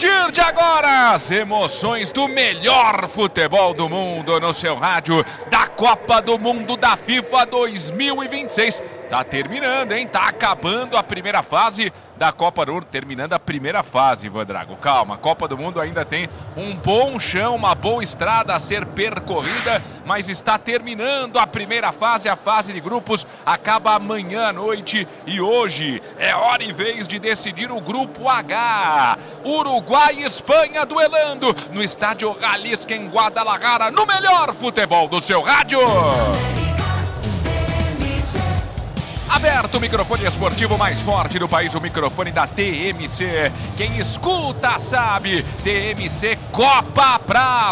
partir de agora, as emoções do melhor futebol do mundo no seu rádio, da Copa do Mundo da FIFA 2026. Tá terminando, hein? Tá acabando a primeira fase da Copa do Mundo. Terminando a primeira fase, Vandrago. Calma, a Copa do Mundo ainda tem um bom chão, uma boa estrada a ser percorrida, mas está terminando a primeira fase, a fase de grupos. Acaba amanhã à noite e hoje é hora e vez de decidir o grupo H. Uruguai e Espanha duelando no estádio Jalisco em Guadalajara, no melhor futebol do seu rádio. Aberto o microfone esportivo mais forte do país, o microfone da TMC. Quem escuta sabe, TMC Copa pra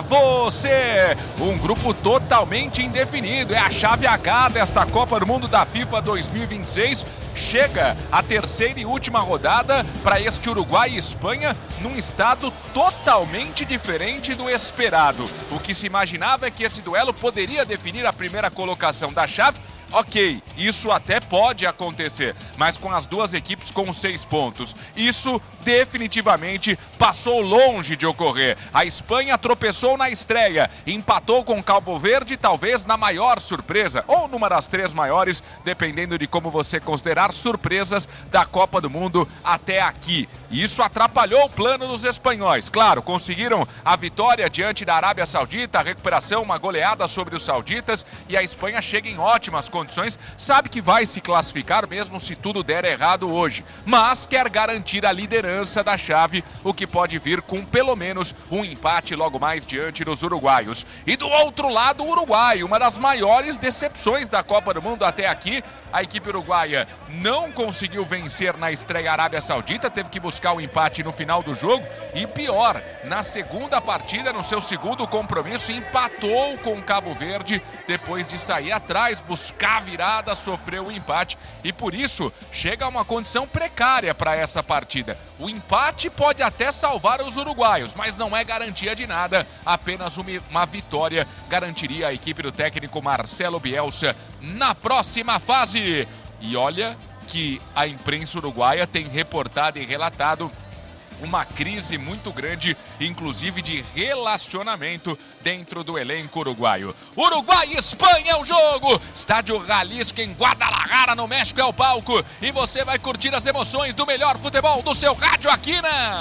você. Um grupo totalmente indefinido, é a chave H desta Copa do Mundo da FIFA 2026. Chega a terceira e última rodada para este Uruguai e Espanha num estado totalmente diferente do esperado. O que se imaginava é que esse duelo poderia definir a primeira colocação da chave. Ok, isso até pode acontecer, mas com as duas equipes com 6 pontos, isso definitivamente passou longe de ocorrer. A Espanha tropeçou na estreia, empatou com Cabo Verde, talvez na maior surpresa, ou numa das 3 maiores, dependendo de como você considerar, surpresas da Copa do Mundo até aqui. Isso atrapalhou o plano dos espanhóis. Claro, conseguiram a vitória diante da Arábia Saudita, a recuperação, uma goleada sobre os sauditas, e a Espanha chega em ótimas condições, sabe que vai se classificar mesmo se tudo der errado hoje, mas quer garantir a liderança da chave, o que pode vir com pelo menos um empate logo mais diante dos uruguaios. E do outro lado, o Uruguai, uma das maiores decepções da Copa do Mundo até aqui. A equipe uruguaia não conseguiu vencer na estreia Arábia Saudita, teve que buscar o empate no final do jogo e pior, na segunda partida, no seu segundo compromisso, empatou com Cabo Verde depois de sair atrás, buscar a virada, sofreu o empate e por isso chega a uma condição precária para essa partida. O empate pode até salvar os uruguaios, mas não é garantia de nada, apenas uma vitória garantiria a equipe do técnico Marcelo Bielsa na próxima fase. E olha que a imprensa uruguaia tem reportado e relatado uma crise muito grande, inclusive de relacionamento dentro do elenco uruguaio. Uruguai e Espanha é o jogo! Estádio Jalisco em Guadalajara, no México, é o palco. E você vai curtir as emoções do melhor futebol do seu rádio aqui na